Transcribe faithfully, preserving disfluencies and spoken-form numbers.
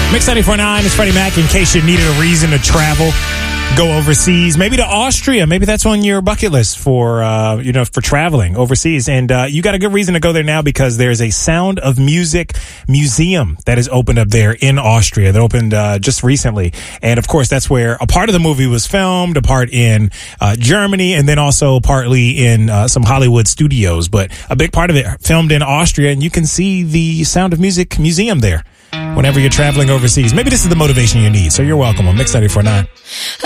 Mix ninety-four point nine is Freddie Mac. In case you needed a reason to travel, go overseas, maybe to Austria. Maybe that's on your bucket list for, uh, you know, for traveling overseas. And uh, you got a good reason to go there now because there's a Sound of Music museum that is opened up there in Austria. That opened uh, just recently. And of course, that's where a part of the movie was filmed, a part in uh, Germany, and then also partly in uh, some Hollywood studios. But a big part of it filmed in Austria, and you can see the Sound of Music museum there whenever you're traveling overseas. Maybe this is the motivation you need. So you're welcome on Mix ninety-four point nine.